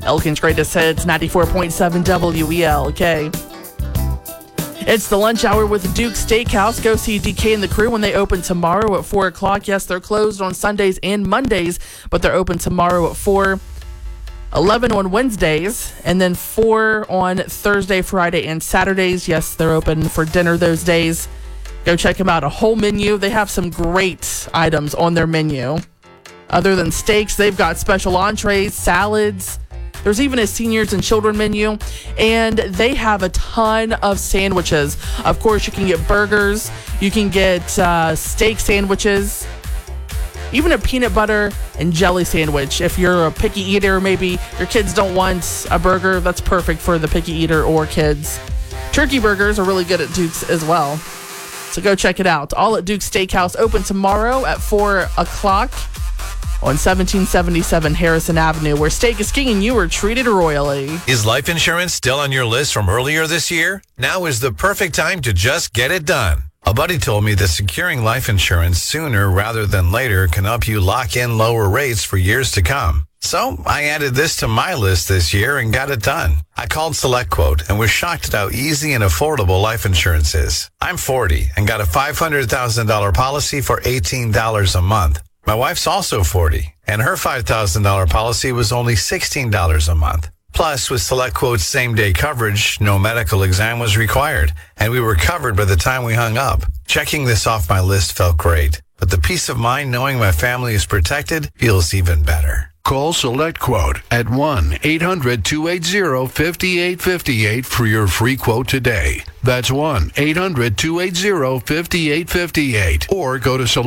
Elkin's Greatest Hits, 94.7 WELK. It's the lunch hour with Duke Steakhouse. Go see DK and the crew when they open tomorrow at 4 o'clock. Yes, they're closed on Sundays and Mondays, but they're open tomorrow at 4, 11 on Wednesdays, and then 4 on Thursday, Friday, and Saturdays. Yes, they're open for dinner those days. Go check them out. A whole menu. They have some great items on their menu. Other than steaks, they've got special entrees, salads. There's even a seniors and children menu, and they have a ton of sandwiches. Of course, you can get burgers, you can get steak sandwiches, even a peanut butter and jelly sandwich. If you're a picky eater, maybe your kids don't want a burger, that's perfect for the picky eater or kids. Turkey burgers are really good at Duke's as well. So go check it out. All at Duke's Steakhouse, open tomorrow at 4 o'clock. On 1777 Harrison Avenue, where steak is king and you are treated royally. Is life insurance still on your list from earlier this year? Now is the perfect time to just get it done. A buddy told me that securing life insurance sooner rather than later can help you lock in lower rates for years to come. So I added this to my list this year and got it done. I called SelectQuote and was shocked at how easy and affordable life insurance is. I'm 40 and got a $500,000 policy for $18 a month. My wife's also 40, and her $5,000 policy was only $16 a month. Plus, with SelectQuote's same-day coverage, no medical exam was required, and we were covered by the time we hung up. Checking this off my list felt great, but the peace of mind knowing my family is protected feels even better. Call SelectQuote at 1-800-280-5858 for your free quote today. That's 1-800-280-5858, or go to